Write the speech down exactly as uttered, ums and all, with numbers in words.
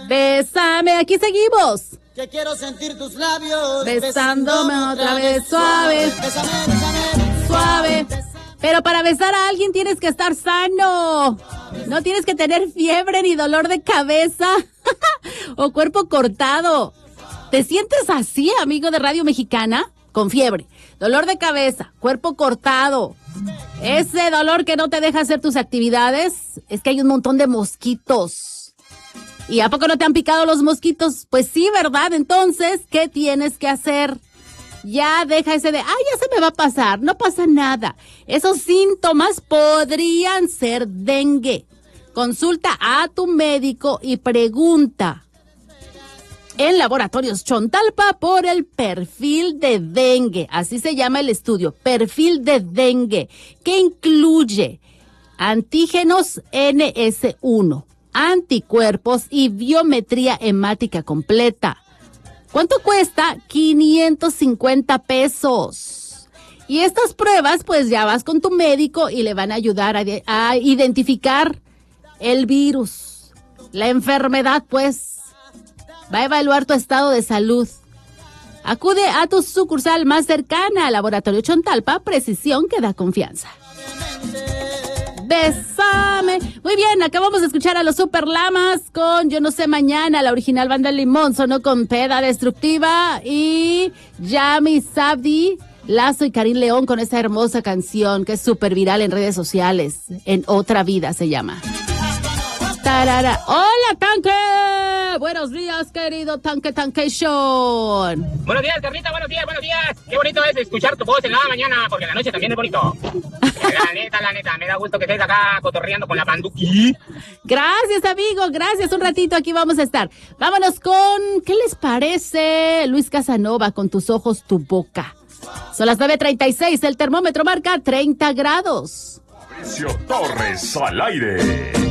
Bésame, aquí seguimos. Que quiero sentir tus labios besándome otra vez, suave, bésame, bésame, suave. Pero para besar a alguien tienes que estar sano. No tienes que tener fiebre ni dolor de cabeza o cuerpo cortado. ¿Te sientes así, amigo de Radio Mexicana? Con fiebre, dolor de cabeza, cuerpo cortado. Ese dolor que no te deja hacer tus actividades, es que hay un montón de mosquitos. ¿Y a poco no te han picado los mosquitos? Pues sí, ¿verdad? Entonces, ¿qué tienes que hacer? Ya deja ese de, ay, ya se me va a pasar, no pasa nada. Esos síntomas podrían ser dengue. Consulta a tu médico y pregunta en Laboratorios Chontalpa por el perfil de dengue. Así se llama el estudio, perfil de dengue, que incluye antígenos ene ese uno, anticuerpos y biometría hemática completa. ¿Cuánto cuesta? quinientos cincuenta pesos. Y estas pruebas, pues ya vas con tu médico y le van a ayudar a, a identificar el virus, la enfermedad, pues. Va a evaluar tu estado de salud. Acude a tu sucursal más cercana, Laboratorio Chontalpa, precisión que da confianza. Bésame. Muy bien, acabamos de escuchar a los Super Lamas con Yo No Sé Mañana, la original banda Limón, sonó con Peda Destructiva y Yami Sabdi, Lazo y Karim León con esa hermosa canción que es súper viral en redes sociales. En Otra Vida se llama. Tarara. ¡Hola, Tanque! Buenos días, querido Tanque Tancation. Buenos días, Carlita, buenos días, buenos días. Qué bonito es escuchar tu voz en la mañana, porque la noche también es bonito. La neta, la neta, me da gusto que estés acá cotorreando con la panduqui. Gracias, amigo, gracias. Un ratito aquí vamos a estar. Vámonos con, ¿qué les parece? Luis Casanova, con Tus Ojos, Tu Boca. Son las nueve treinta y seis, el termómetro marca treinta grados. Fabricio Torres al aire.